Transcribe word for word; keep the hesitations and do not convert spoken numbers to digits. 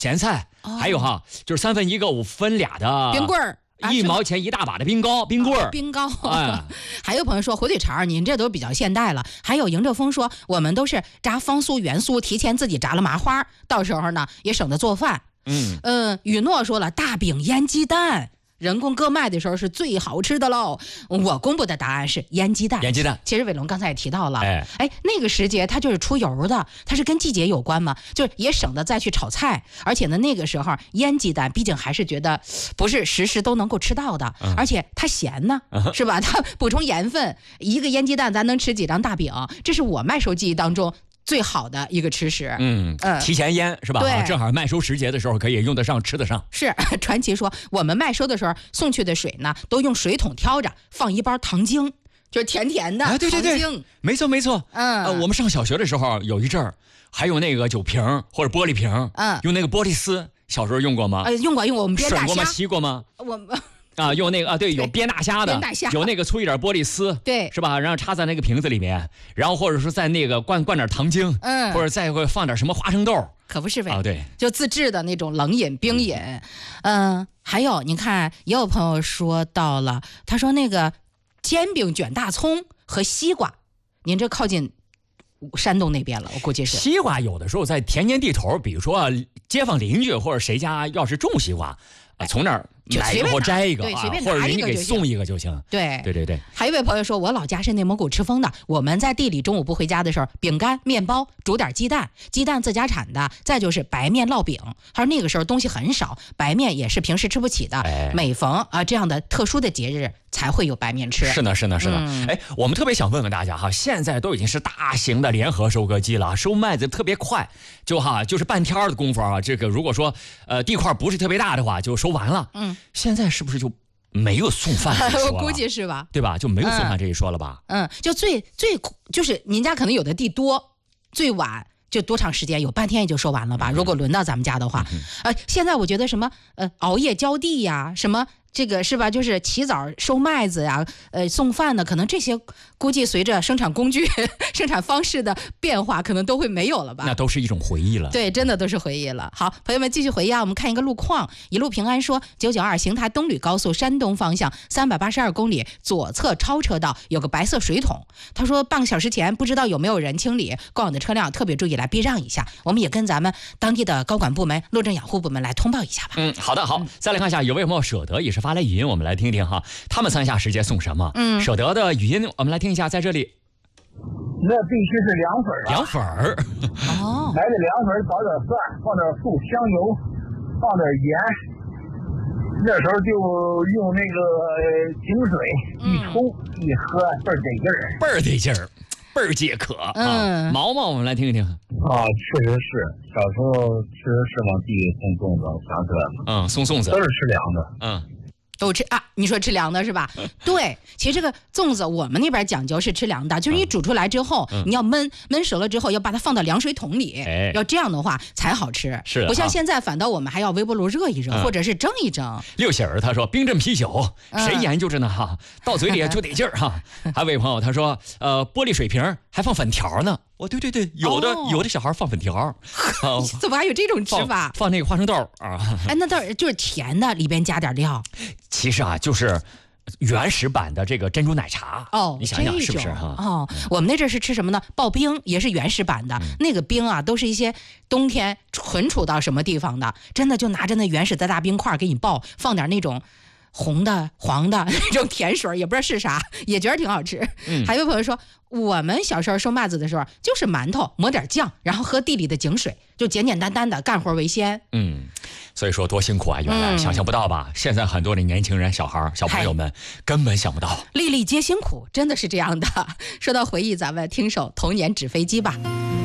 咸菜，哦、还有哈，就是三分一个五分俩的冰棍儿。 一毛钱一大把的冰糕、冰棍儿、 冰糕。 哎， 还有朋友说火腿肠，您这都比较现代了。还有迎着风说，我们都是炸方酥、圆酥，提前自己炸了麻花，到时候呢也省得做饭。 嗯嗯，雨诺说了，大饼腌鸡蛋。人工割麦的时候是最好吃的喽。我公布的答案是腌鸡蛋。 腌鸡蛋， 其实伟龙刚才也提到了， 哎哎，那个时节它就是出油的，它是跟季节有关嘛，就是也省得再去炒菜。而且呢，那个时候腌鸡蛋，毕竟还是觉得不是时时都能够吃到的， 嗯、 而且它咸呢，嗯、是吧？它补充盐分，一个腌鸡蛋咱能吃几张大饼，这是我麦收记忆当中最好的一个吃食。 嗯嗯，提前腌是吧？ 对， 正好麦收时节的时候可以用得上，吃得上。 是传奇说，我们麦收的时候送去的水呢，都用水桶挑着，放一包糖精，就是甜甜的。 啊，对对对， 糖精没错没错。 嗯、 呃，我们上小学的时候有一阵儿，还用那个酒瓶或者玻璃瓶， 嗯， 用那个玻璃丝，小时候用过吗？ 呃，用过用过，我们煸大虾。 涮过吗？吸过吗？ 我们。 啊，用那个啊，对，有煸大虾的， 大虾有那个粗一点玻璃丝， 对， 是吧？然后插在那个瓶子里面，然后或者说在那个灌灌点糖精， 嗯， 或者再会放点什么花生豆， 可不是呗？ 啊，对， 就自制的那种冷饮、冰饮，嗯、呃，还有你看，也有朋友说到了，他说那个煎饼卷大葱和西瓜，您这靠近山东那边了，我估计是。 西瓜有的时候在田间地头，比如说街坊邻居或者谁家要是种西瓜。从那儿买一个或摘一个啊，或者人家给送一个就行。 对对对对。 还有一位朋友说，我老家是内蒙古赤峰的，我们在地里中午不回家的时候，饼干、面包，煮点鸡蛋，鸡蛋自家产的，再就是白面烙饼。他说那个时候东西很少，白面也是平时吃不起的， 哎、 每逢啊这样的特殊的节日才会有白面吃。 是呢是呢是呢。 嗯、 哎，我们特别想问问大家哈，现在都已经是大型的联合收割机了，收麦子特别快，就哈就是半天的功夫啊，这个如果说呃地块不是特别大的话，就收完了。 嗯， 现在是不是就没有送饭这一说了？ 我估计是吧？ 对吧？就没有送饭这一说了吧？ 嗯，嗯就最最就是您家可能有的地多，最晚就多长时间？有半天也就收完了吧？嗯、如果轮到咱们家的话，嗯、呃，现在我觉得什么呃熬夜浇地呀，什么。这个是吧？就是起早收麦子呀，呃，送饭呢，可能这些估计随着生产工具、生产方式的变化，可能都会没有了吧？ 那都是一种回忆了。 对，真的都是回忆了。好，朋友们继续回忆啊，我们看一个路况。一路平安说，九九二邢台东吕高速山东方向三百八十二公里左侧超车道有个白色水桶，他说半个小时前不知道有没有人清理，过往的车辆特别注意来避让一下。我们也跟咱们当地的高管部门、路政养护部门来通报一下吧。 嗯，好的，好，嗯、再来看一下有位朋友舍得也是发来语音，我们来听听哈，他们三下时节送什么？ 嗯， 舍得的语音我们来听一下，在这里。 那必须是凉粉啊！ 凉粉儿， 哦， 来的凉粉，倒点蒜，放点醋、香油，放点盐。那时候就用那个井水一冲、嗯、一喝，倍儿得劲儿， 倍儿得劲儿，倍儿解渴。 嗯， 啊、毛毛，我们来听一听。 啊，确实是，小时候确实是往地里送粽子，我想起来了。 嗯，送粽子都是吃凉的。 嗯。 都吃啊？你说吃凉的是吧？对，其实这个粽子我们那边讲究是吃凉的，就是你煮出来之后， 嗯、 你要焖焖熟了之后，要把它放到凉水桶里， 哎、 要这样的话才好吃。 是， 不像现在，反倒我们还要微波炉热一热， 嗯、 或者是蒸一蒸。 六喜儿他说冰镇啤酒，谁研究着呢哈？到嘴里就得劲儿哈。还有位朋友他说，呃，玻璃水瓶还放粉条呢。哦，对对对，有的、哦、有的小孩放粉条，啊、 怎么还有这种吃法？ 放, 放那个花生豆啊！ 哎，那倒是就是甜的，里边加点料。 其实啊，就是原始版的这个珍珠奶茶哦， 你想想是不是哈？ 哦，我们那阵是吃什么呢？刨冰也是原始版的， 嗯、 那个冰啊，都是一些冬天存储到什么地方的，真的就拿着那原始的大冰块给你刨，放点那种。红的、黄的那种甜水，也不知道是啥，也觉得挺好吃。 嗯、 还有朋友说，我们小时候收麦子的时候，就是馒头抹点酱，然后喝地里的井水，就简简单单的干活为先。 嗯，所以说多辛苦啊！原来、嗯、想象不到吧？现在很多的年轻人、小孩、小朋友们根本想不到， 粒粒皆辛苦，真的是这样的。说到回忆，咱们听首《童年纸飞机》吧。